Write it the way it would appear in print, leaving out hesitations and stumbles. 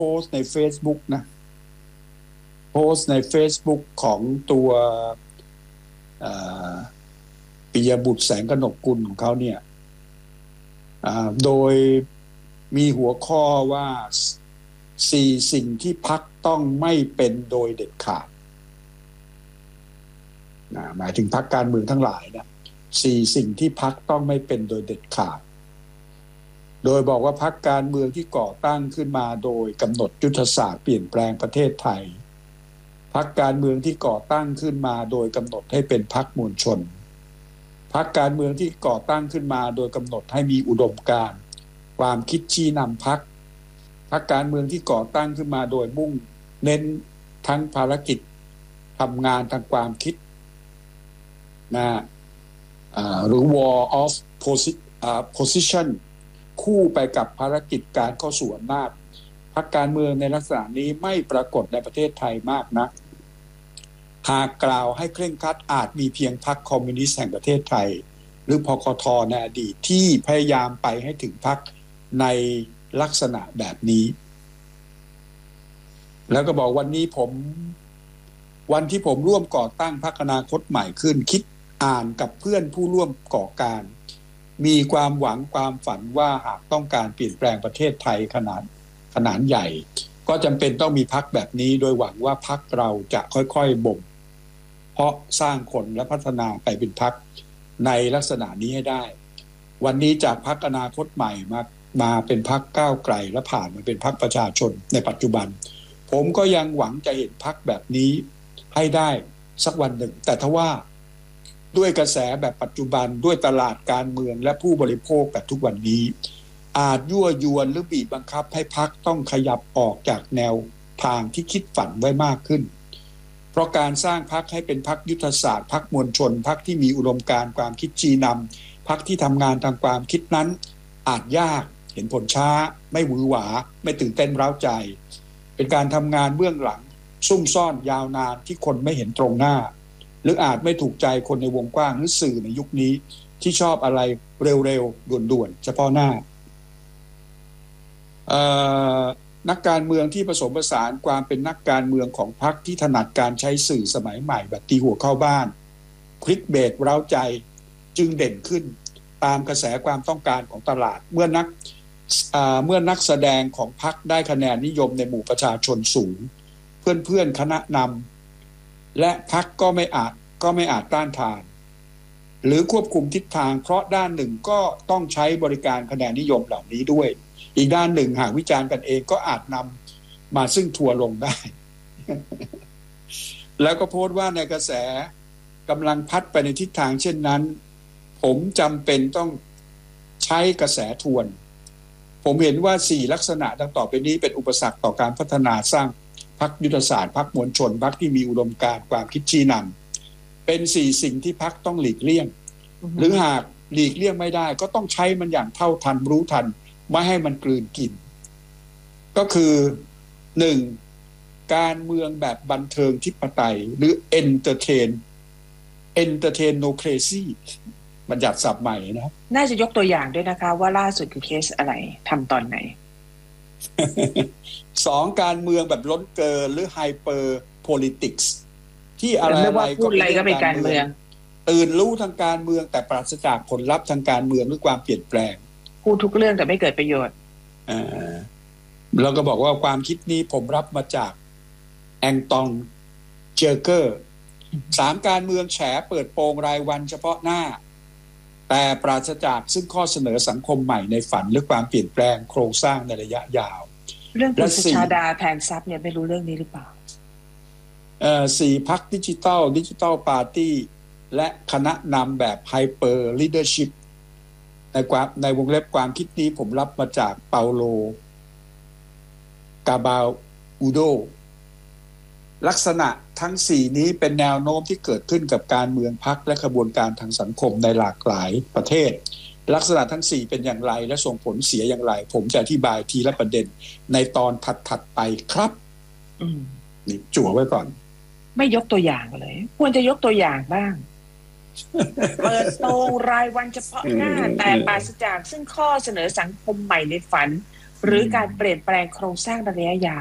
สต์ใน Facebook นะโพสต์ใน Facebook ของตัวปิยบุตรแสงกนกกุลของเขาเนี่ยโดยมีหัวข้อว่า4สิ่งที่พรรคต้องไม่เป็นโดยเด็ดขาดหมายถึงพรรคการเมืองทั้งหลายนะ4สิ่งที่พรรคต้องไม่เป็นโดยเด็ดขาดโดยบอกว่าพรรคการเมืองที่ก่อตั้งขึ้นมาโดยกำหนดยุทธศาสตร์เปลี่ยนแปลงประเทศไทยพรรคการเมืองที่ก่อตั้งขึ้นมาโดยกำหนดให้เป็นพรรคมวลชนพรรคการเมืองที่ก่อตั้งขึ้นมาโดยกำหนดให้มีอุดมการณ์ความคิดชี้นำพรรคการเมืองที่ก่อตั้งขึ้นมาโดยมุ่งเน้นทั้งภารกิจทำงานทางความคิดนะหรือ war of position คู่ไปกับภารกิจการเข้าสู่อำนาจพรรคการเมืองในลักษณะนี้ไม่ปรากฏในประเทศไทยมากนักหากกล่าวให้เคร่งครัดอาจมีเพียงพรรคคอมมิวนิสต์แห่งประเทศไทยหรือพคท.ในอดีตที่พยายามไปให้ถึงพรรคในลักษณะแบบนี้แล้วก็บอกวันที่ผมร่วมก่อตั้งพรรคอนาคตใหม่ขึ้นคิดอ่านกับเพื่อนผู้ร่วมก่อการมีความหวังความฝันว่าหากต้องการเปลี่ยนแปลงประเทศไทยขนาดใหญ่ก็จำเป็นต้องมีพรรคแบบนี้โดยหวังว่าพรรคเราจะค่อยๆบ่มเพราะสร้างคนและพัฒนาไปเป็นพรรคในลักษณะนี้ให้ได้วันนี้จากพรรคอนาคตใหม่มาเป็นพรรคก้าวไกลและผ่านมาเป็นพรรคประชาชนในปัจจุบันผมก็ยังหวังจะเห็นพรรคแบบนี้ให้ได้สักวันหนึ่งแต่ทว่าด้วยกระแสแบบปัจจุบันด้วยตลาดการเมืองและผู้บริโภคแบบทุกวันนี้อาจยั่วยวนหรือบีบบังคับให้พรรคต้องขยับออกจากแนวทางที่คิดฝันไว้มากขึ้นเพราะการสร้างพรรคให้เป็นพรรคยุทธศาสตร์พรรคมวลชนพรรคที่มีอุดมการณ์ความคิดชี้นำพรรคที่ทำงานทางความคิดนั้นอาจยากเห็นผลช้าไม่หวือหวาไม่ตื่นเต้นเร้าใจเป็นการทำงานเบื้องหลังซุ่มซ่อนยาวนานที่คนไม่เห็นตรงหน้าหรืออาจไม่ถูกใจคนในวงกว้างหรือสื่อในยุคนี้ที่ชอบอะไรเร็วๆด่วนๆเฉพาะหน้านักการเมืองที่ผสมผสานความเป็นนักการเมืองของพรรคที่ถนัดการใช้สื่อสมัยใหม่แบบตีหัวเข้าบ้านคลิกเบสเร้าใจจึงเด่นขึ้นตามกระแสความต้องการของตลาดเมื่อนักแสดงของพรรคได้คะแนนนิยมในหมู่ประชาชนสูงเพื่อนๆคณะนำและพรรคก็ไม่อาจต้านทานหรือควบคุมทิศทางเพราะด้านหนึ่งก็ต้องใช้บริการคะแนนนิยมเหล่านี้ด้วยอีกด้านหนึ่งหากวิจารณ์กันเองก็อาจนำมาซึ่งทัวร์ลงได้ แล้วก็โพสต์ว่าในกระแสกำลังพัดไปในทิศทางเช่นนั้นผมจำเป็นต้องใช้กระแสทวนผมเห็นว่า4ลักษณะดังต่อไปนี้เป็นอุปสรรคต่อการพัฒนาสร้างพรรคยุทธศาสตร์พรรคมวลชนพรรคที่มีอุดมการณ์ความคิดชี้นำเป็น4สิ่งที่พรรคต้องหลีกเลี่ยงหรือหากหลีกเลี่ยงไม่ได้ก็ต้องใช้มันอย่างเท่าทันรู้ทันไม่ให้มันกลืนกินก็คือ 1. การเมืองแบบบันเทิงธิปไตยหรือ entertainocracy บัญญัติศัพท์ใหม่นะน่าจะยกตัวอย่างด้วยนะคะว่าล่าสุดคือเคสอะไรทำตอนไหน 2. การเมืองแบบล้นเกินหรือ hyper politics ที่อะไรก็เป็นการเมืองตื่นรู้ทางการเมืองแต่ปราศจากผลลัพธ์ทางการเมืองหรือความเปลี่ยนแปลงพูดทุกเรื่องแต่ไม่เกิดประโยชน์แล้วก็บอกว่าความคิดนี้ผมรับมาจากแองตองเจอเกอร์ 3. การเมืองแฉเปิดโปงรายวันเฉพาะหน้าแต่ปราศจากซึ่งข้อเสนอสังคมใหม่ในฝันหรือความเปลี่ยนแปลงโครงสร้างในระยะยาวเรื่องคุณสุชาดาแผนทรัพย์เนี่ยไม่รู้เรื่องนี้หรือเปล่า 4 พรรคดิจิทัลปาร์ตี้และคณะนำแบบไฮเปอร์ลีดเดอร์ชิพในวงเล็บความคิดนี้ผมรับมาจากเปาโลกาบาอูโดลักษณะทั้ง4นี้เป็นแนวโน้มที่เกิดขึ้นกับการเมืองพรรคและขบวนการทางสังคมในหลากหลายประเทศลักษณะทั้ง4เป็นอย่างไรและส่งผลเสียอย่างไรผมจะอธิบายทีละประเด็นในตอนถัดๆไปครับนี่จั่วไว้ก่อนไม่ยกตัวอย่างเลยควรจะยกตัวอย่างบ้างเปิดโปงรายวันเฉพาะหน้าแต่ปราศจากซึ่งข้อเสนอสังคมใหม่ในฝันหรือการเปลี่ยนแปลงโครงสร้างระยะยาว